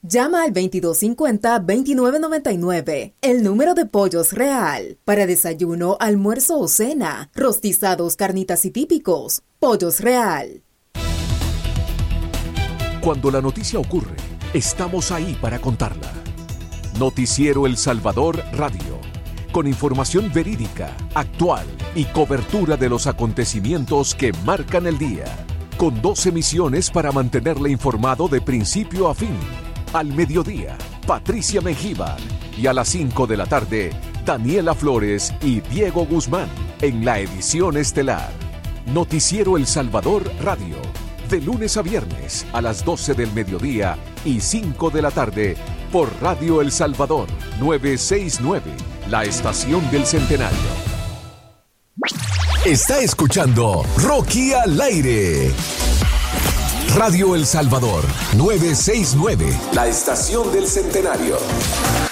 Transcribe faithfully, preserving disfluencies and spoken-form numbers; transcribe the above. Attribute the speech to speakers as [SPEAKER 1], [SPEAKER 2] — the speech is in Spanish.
[SPEAKER 1] Llama al veintidós cincuenta, veintinueve noventa y nueve, el número de Pollos Real. Para desayuno, almuerzo o cena, rostizados, carnitas y típicos. Pollos Real.
[SPEAKER 2] Cuando la noticia ocurre, estamos ahí para contarla. Noticiero El Salvador Radio. Con información verídica, actual y cobertura de los acontecimientos que marcan el día. Con dos emisiones para mantenerle informado de principio a fin. Al mediodía, Patricia Mengíbar. Y a las cinco de la tarde, Daniela Flores y Diego Guzmán en la edición estelar. Noticiero El Salvador Radio. De lunes a viernes a las doce del mediodía y cinco de la tarde por Radio El Salvador novecientos sesenta y nueve, la estación del Centenario.
[SPEAKER 3] Está escuchando Rocky al aire. Radio El Salvador novecientos sesenta y nueve, la estación del Centenario.